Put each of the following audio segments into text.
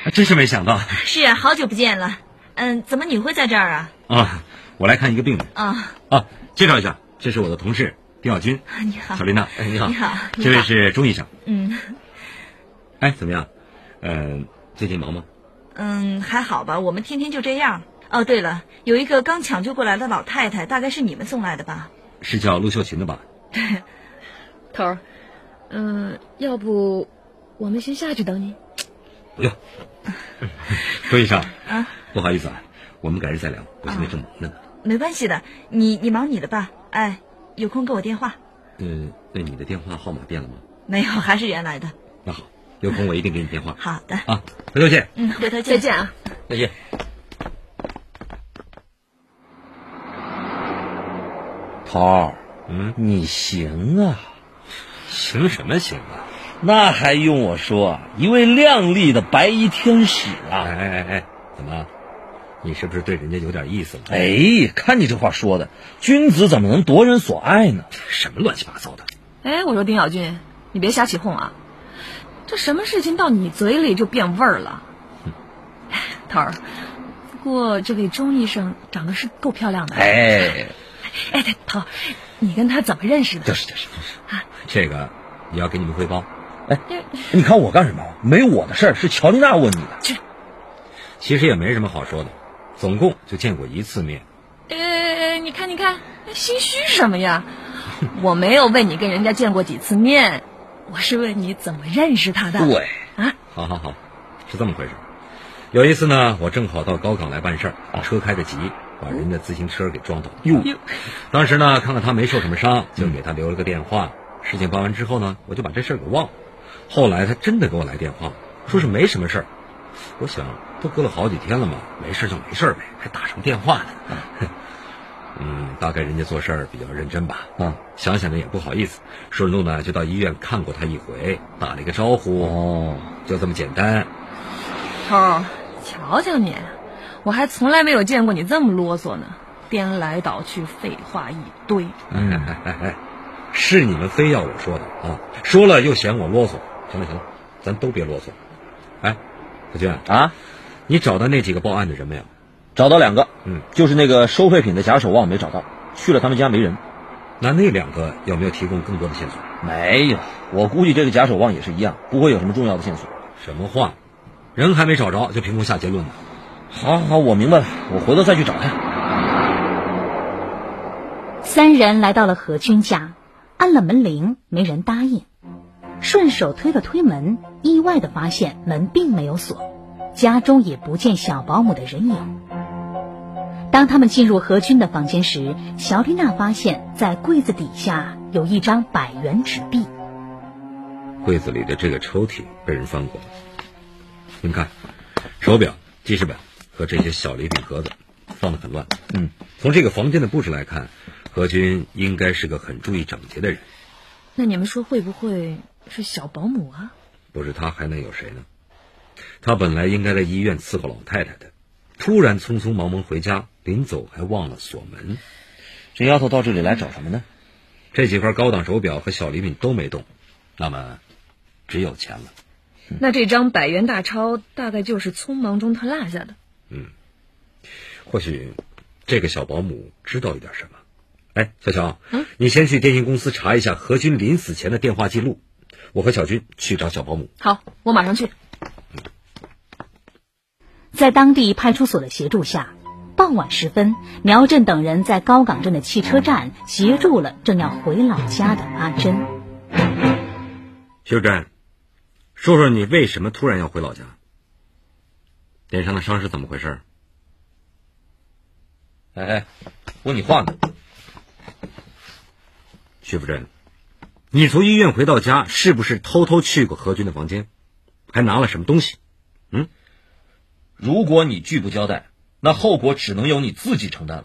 真是没想到。 是啊，好久不见了。怎么你会在这儿啊？ 啊，我来看一个病人。介绍一下，这是我的同事丁小军。 你好， 小琳娜。你好。 你好。 这位是钟医生。怎么样？最近忙吗？ 还好吧，我们天天就这样。哦，对了，有一个刚抢救过来的老太太，大概是你们送来的吧？ 是叫陆秀琴的吧？ 对。 头儿，要不我们先下去等你？ 不用。钟医生不好意思啊，我们改日再聊，我现在正忙着呢。 没关系的，你忙你的吧。有空给我电话。 那你的电话号码变了吗？ 没有，还是原来的。 那好，有空我一定给你电话。 好的。 回头见。 回头见。 再见啊。 再见。 头儿，你行啊。 行什么行啊？ 那还用我说？一位靓丽的白衣天使啊！ 怎么？你是不是对人家有点意思了？ 看你这话说的，君子怎么能夺人所爱呢？ 什么乱七八糟的！ 我说丁小军，你别瞎起哄啊！这什么事情到你嘴里就变味儿了？头儿，不过这位钟医生长得是够漂亮的。头儿，你跟他怎么认识的？ 就是这个也要给你们汇报。 你看我干什么？没我的事儿，是乔丽娜问你的。 其实也没什么好说的，总共就见过一次面。 你看，心虚什么呀？我没有问你跟人家见过几次面，我是问你怎么认识他的。 对啊， 好，是这么回事。有一次呢，我正好到高岗来办事儿，车开得急，把人家自行车给撞倒了。当时呢，看看他没受什么伤，就给他留了个电话。事情办完之后呢，我就把这事儿给忘了。后来他真的给我来电话，说是没什么事儿。我想都隔了好几天了嘛，没事就没事呗，还打什么电话呢？大概人家做事儿比较认真吧。想想呢也不好意思，顺路呢就到医院看过他一回，打了一个招呼。就这么简单。 头儿，瞧瞧你，我还从来没有见过你这么啰嗦呢，颠来倒去，废话一堆。 是你们非要我说的啊，说了又嫌我啰嗦。行了，咱都别啰嗦。小军你找到那几个报案的人没有？ 找到2个，就是那个收废品的假手腕没找到，去了他们家没人。 那2个有没有提供更多的线索？ 没有，我估计这个假手腕也是一样，不会有什么重要的线索。 什么话？人还没找着就凭空下结论呢？ 好，我明白了，我回头再去找他。 3人来到了何军家，按了门铃，没人答应。顺手推了推门，意外地发现门并没有锁，家中也不见小保姆的人影。当他们进入何军的房间时，乔丽娜发现在柜子底下有一张100元纸币。 柜子里的这个抽屉被人翻过了，你们看，手表、记事本和这些小礼品盒子放得很乱。从这个房间的布置来看，何军应该是个很注意整洁的人。 那你们说会不会是小保姆啊？ 不是他还能有谁呢？他本来应该在医院伺候老太太的，突然匆匆忙忙回家，临走还忘了锁门。 这丫头到这里来找什么呢？ 这几块高档手表和小礼品都没动，那么只有钱了。 那这张100元大钞大概就是匆忙中他落下的。 或许这个小保姆知道一点什么。小乔，你先去电信公司查一下何军临死前的电话记录，我和小军去找小保姆。 好，我马上去。 在当地派出所的协助下，傍晚时分，苗振等人在高岗镇的汽车站截住了正要回老家的阿珍。 秀珍，说说你为什么突然要回老家？脸上的伤是怎么回事？ 问你话呢。 徐福珍，你从医院回到家，是不是偷偷去过何军的房间，还拿了什么东西？ 如果你拒不交代，那后果只能由你自己承担了。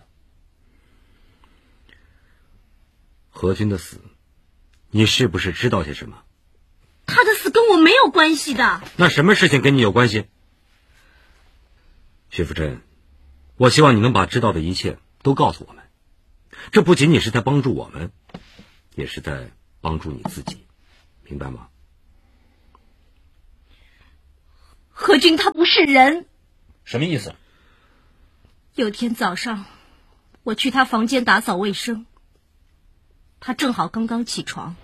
何军的死，你是不是知道些什么？ 他的死跟我没有关系的。 那什么事情跟你有关系？徐福珍，我希望你能把知道的一切都告诉我们，这不仅仅是在帮助我们，也是在帮助你自己，明白吗？ 何君他不是人。 什么意思？ 有天早上，我去他房间打扫卫生，他正好刚刚起床。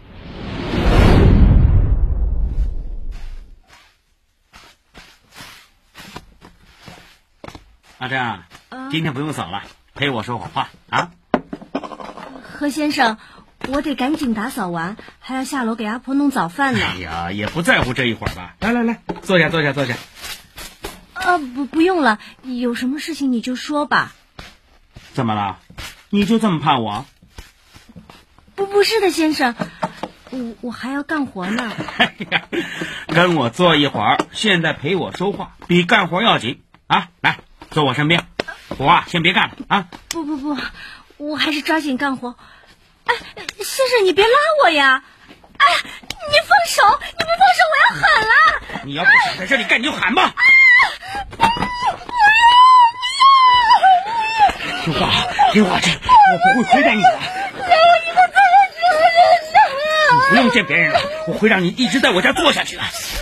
阿珍，今天不用扫了，陪我说会儿话啊。 何先生，我得赶紧打扫完，还要下楼给阿婆弄早饭呢。 哎呀，也不在乎这一会儿吧。来，坐下。 不用了，有什么事情你就说吧。 怎么了？你就这么怕我？ 不是的，先生，我还要干活呢。 哎呀，跟我坐一会儿，现在陪我说话比干活要紧啊！来，坐我身边，活先别干了啊！ 不，我还是抓紧干活。哎，先生，你别拉我呀！哎，你放手！你不放手，我要喊了！ 你要不想在这里干，你就喊吧！听话点，我不会亏待你的。你不用见别人了，我会让你一直在我家做下去的。